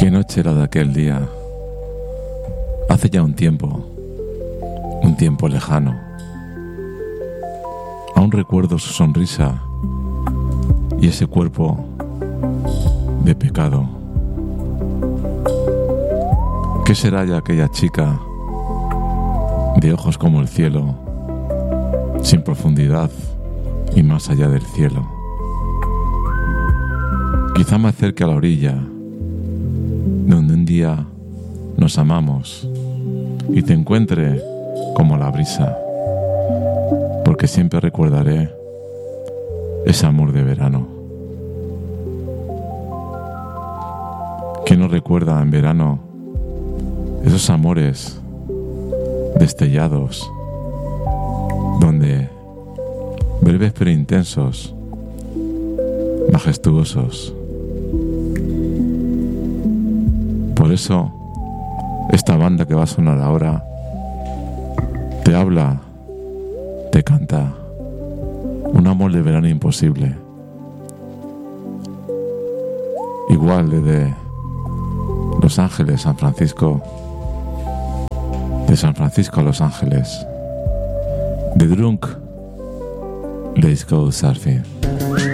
Qué noche la de aquel día. Hace ya un tiempo lejano. Aún recuerdo su sonrisa y ese cuerpo de pecado. ¿Qué será ya aquella chica de ojos como el cielo, sin profundidad y más allá del cielo? Quizá me acerque a la orilla donde un día nos amamos y te encuentre como la brisa, porque siempre recordaré ese amor de verano. ¿Quién no recuerda en verano esos amores destellados, donde breves pero intensos, majestuosos? Por eso, esta banda que va a sonar ahora te habla, te canta un amor de verano imposible. Igual desde Los Ángeles, San Francisco, de San Francisco a Los Ángeles, de Drunk, Let's Go Surfing.